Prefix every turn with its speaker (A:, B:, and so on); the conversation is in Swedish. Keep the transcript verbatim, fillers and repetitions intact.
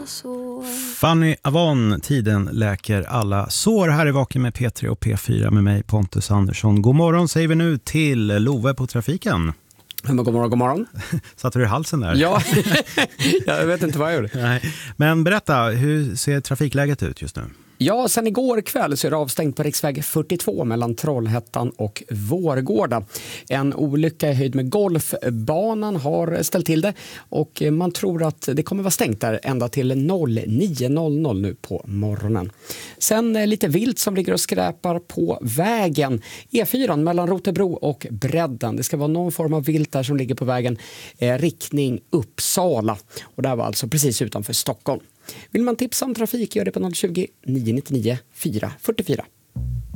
A: Fanny Avon, tiden läker alla sår. Här är Vaken med P tre och P fyra med mig, Pontus Andersson. God morgon säger vi nu till Love på trafiken.
B: Men god morgon, god morgon.
A: Satt du i halsen där?
B: Ja, jag vet inte vad jag gjorde.
A: Nej. Men berätta, hur ser trafikläget ut just nu?
B: Ja, sen igår kväll så är det avstängt på riksväg fyrtiotvå mellan Trollhättan och Vårgårda. En olycka i höjd med golfbanan har ställt till det och man tror att det kommer vara stängt där ända till nio noll noll nu på morgonen. Sen lite vilt som ligger och skräpar på vägen. E fyra mellan Rotebro och Bredden. Det ska vara någon form av vilt där som ligger på vägen eh, riktning Uppsala. Och det var alltså precis utanför Stockholm. Vill man tipsa om trafik, gör det på noll tjugo, nio nio nio, fyra fyra fyra.